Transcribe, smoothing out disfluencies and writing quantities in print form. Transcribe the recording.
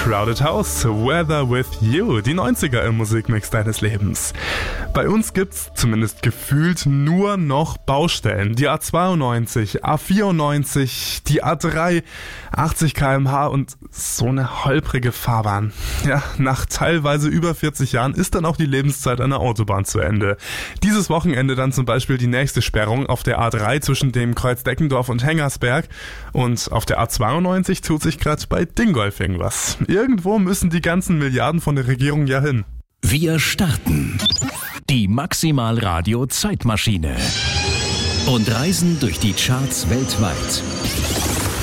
Crowded House, Weather with You, die 90er im Musikmix deines Lebens. Bei uns gibt's, zumindest gefühlt, nur noch Baustellen. Die A92, A94, die A3, 80 km/h und so eine holprige Fahrbahn. Ja, nach teilweise über 40 Jahren ist dann auch die Lebenszeit einer Autobahn zu Ende. Dieses Wochenende dann zum Beispiel die nächste Sperrung auf der A3 zwischen dem Kreuz Deckendorf und Hengersberg, und auf der A92 tut sich gerade bei Dingolfing was. Irgendwo müssen die ganzen Milliarden von der Regierung ja hin. Wir starten die Maximal Radio Zeitmaschine und reisen durch die Charts weltweit.